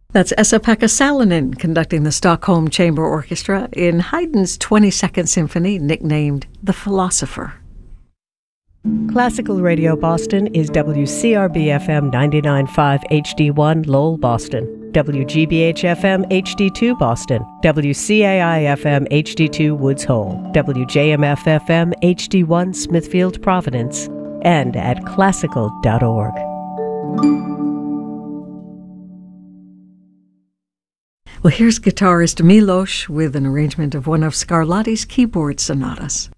That's Esa-Pekka Salonen conducting the Stockholm Chamber Orchestra in Haydn's 22nd Symphony, nicknamed The Philosopher. Classical Radio Boston is WCRB-FM 99.5 HD1 Lowell, Boston, WGBH-FM HD2 Boston, WCAI-FM HD2 Woods Hole, WJMF-FM HD1 Smithfield, Providence, and at classical.org. Well, here's guitarist Milos with an arrangement of one of Scarlatti's keyboard sonatas.